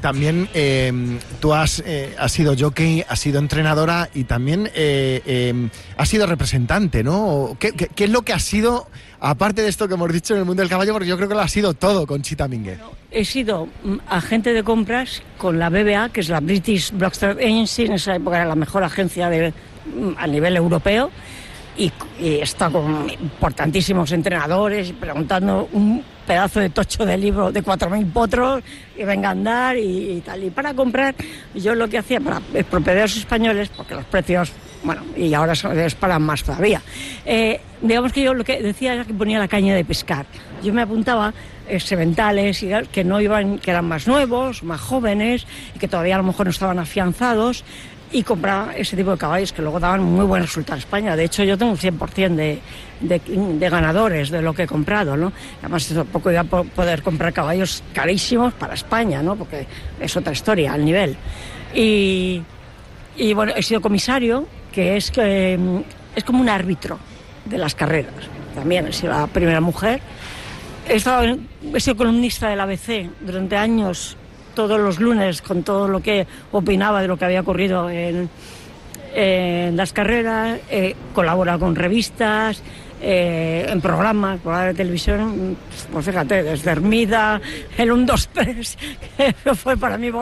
también tú has sido jockey, has sido entrenadora y también has sido representante, ¿no? ¿Qué es lo que has sido, aparte de esto que hemos dicho en el mundo del caballo? Porque yo creo que lo has sido todo, Conchita Mínguez. Bueno, he sido agente de compras con la BBA, que es la British Broadcasting Agency. En esa época era la mejor agencia a nivel europeo. Y he estado con importantísimos entrenadores preguntando un pedazo de tocho de libro de 4.000 potros y venga a andar y tal. Y para comprar, yo lo que hacía para propietarios españoles, porque los precios, bueno, y ahora es para más todavía, digamos que yo lo que decía era que ponía la caña de pescar. Yo me apuntaba sementales y que no iban, que eran más nuevos, más jóvenes y que todavía a lo mejor no estaban afianzados, y compraba ese tipo de caballos que luego daban muy buen resultado en España. De hecho, yo tengo un 100% de ganadores de lo que he comprado, ¿no? Además, tampoco iba a poder comprar caballos carísimos para España, ¿no? Porque es otra historia, al nivel. Y bueno, he sido comisario, que es como un árbitro de las carreras. También he sido la primera mujer. He sido columnista del ABC durante años, todos los lunes, con todo lo que opinaba de lo que había ocurrido en las carreras. Colaborado con revistas, en programas de televisión, pues fíjate, desde Hermida, el 1, 2, 3, que fue para mí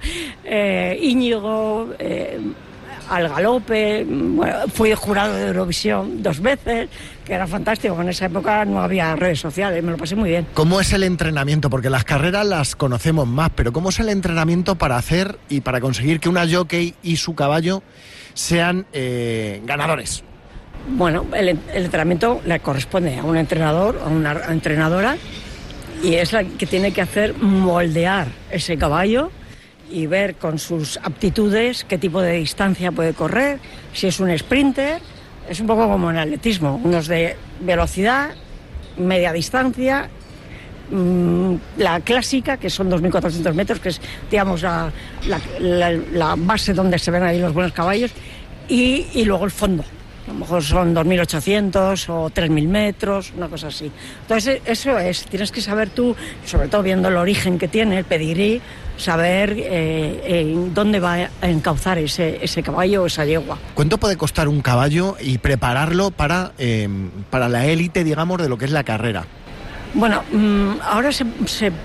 Íñigo, Al Galope. Bueno, fui jurado de Eurovisión 2 veces, que era fantástico. En esa época no había redes sociales, me lo pasé muy bien. ¿Cómo es el entrenamiento? Porque las carreras las conocemos más, pero ¿cómo es el entrenamiento para hacer y para conseguir que una jockey y su caballo sean ganadores? Bueno, el entrenamiento le corresponde a un entrenador, a una entrenadora, y es la que tiene que hacer moldear ese caballo y ver con sus aptitudes qué tipo de distancia puede correr, si es un sprinter. Es un poco como en el atletismo, unos de velocidad, media distancia, la clásica, que son 2.400 metros, que es, digamos, la base donde se ven ahí los buenos caballos, y luego el fondo. A lo mejor son 2.800 o 3.000 metros, una cosa así. Entonces, eso es, tienes que saber tú, sobre todo viendo el origen que tiene, el pedigrí, saber dónde va a encauzar ese caballo o esa yegua. ¿Cuánto puede costar un caballo y prepararlo para la élite, digamos, de lo que es la carrera? Bueno, ahora se